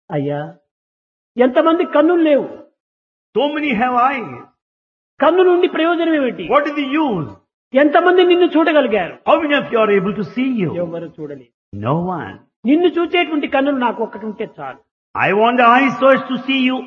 అయ్యా, ఎంతమంది కన్నులు లేవు, So many have eyes. కన్ను నుండి ప్రయోజనం ఏమిటి? What is the use? ఎంతమంది నిన్ను చూడగలిగారు? How many of you are able to see you? ఎవరు చూడలేదు. No one. నిన్ను చూచేటువంటి కన్నులు నాకు ఒక్కటి ఉంటే చాలు. I want the eyes so as to see you